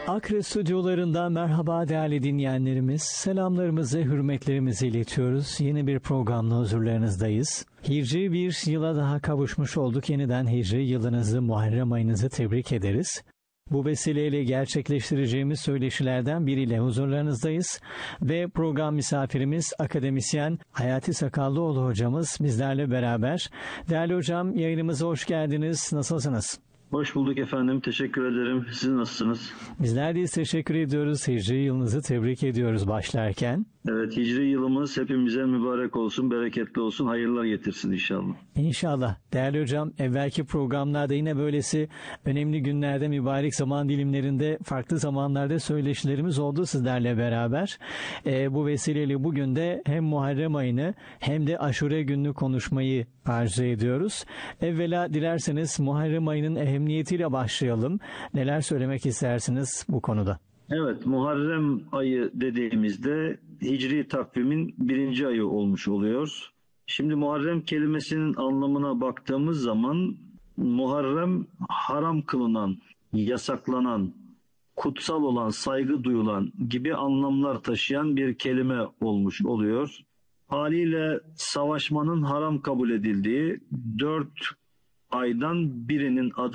Akre stüdyolarından merhaba değerli dinleyenlerimiz. Selamlarımızı, hürmetlerimizi iletiyoruz. Yeni bir programla huzurlarınızdayız. Hicri bir yıla daha kavuşmuş olduk. Yeniden Hicri yılınızı, Muharrem ayınızı tebrik ederiz. Bu vesileyle gerçekleştireceğimiz söyleşilerden biriyle huzurlarınızdayız. Ve program misafirimiz akademisyen Hayati Sakallıoğlu hocamız bizlerle beraber. Değerli hocam, yayınımıza hoş geldiniz. Nasılsınız? Hoş bulduk efendim. Teşekkür ederim. Siz nasılsınız? Bizler de teşekkür ediyoruz. Hicri yılınızı tebrik ediyoruz başlarken. Evet, Hicri yılımız hepimize mübarek olsun, bereketli olsun, hayırlar getirsin inşallah. İnşallah. Değerli hocam, evvelki programlarda yine böylesi önemli günlerde, mübarek zaman dilimlerinde, farklı zamanlarda söyleşilerimiz oldu sizlerle beraber. Bu vesileyle bugün de hem Muharrem ayını hem de Aşure gününü konuşmayı arzu ediyoruz. Evvela dilerseniz Muharrem ayının ehemmiyetiyle başlayalım. Neler söylemek istersiniz bu konuda? Evet, Muharrem ayı dediğimizde Hicri takvimin 1. ayı olmuş oluyor. Şimdi Muharrem kelimesinin anlamına baktığımız zaman Muharrem haram kılınan, yasaklanan, kutsal olan, saygı duyulan gibi anlamlar taşıyan bir kelime olmuş oluyor. Haliyle savaşmanın haram kabul edildiği 4 aydan birinin adı